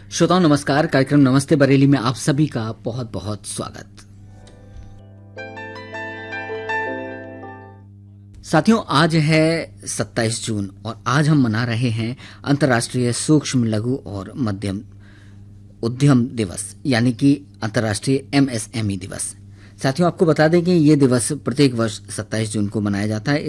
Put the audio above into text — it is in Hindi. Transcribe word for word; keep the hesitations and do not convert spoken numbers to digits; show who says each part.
Speaker 1: श्रोताओं नमस्कार। कार्यक्रम नमस्ते बरेली में आप सभी का बहुत बहुत स्वागत। साथियों, आज है सत्ताईस जून और आज हम मना रहे हैं अंतर्राष्ट्रीय सूक्ष्म लघु और मध्यम उद्यम दिवस, यानी कि अंतर्राष्ट्रीय एम एस एम ई दिवस। साथियों, आपको बता दें कि ये दिवस प्रत्येक वर्ष सत्ताईस जून को मनाया जाता है।